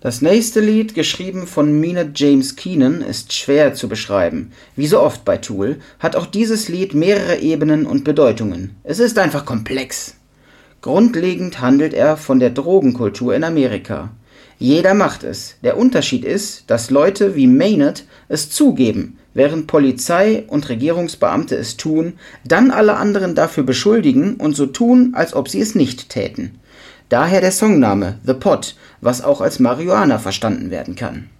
Das nächste Lied, geschrieben von Maynard James Keenan, ist schwer zu beschreiben. Wie so oft bei Tool hat auch dieses Lied mehrere Ebenen und Bedeutungen. Es ist einfach komplex. Grundlegend handelt er von der Drogenkultur in Amerika. Jeder macht es. Der Unterschied ist, dass Leute wie Maynard es zugeben, während Polizei und Regierungsbeamte es tun, dann alle anderen dafür beschuldigen und so tun, als ob sie es nicht täten. Daher der Songname The Pot, was auch als Marihuana verstanden werden kann.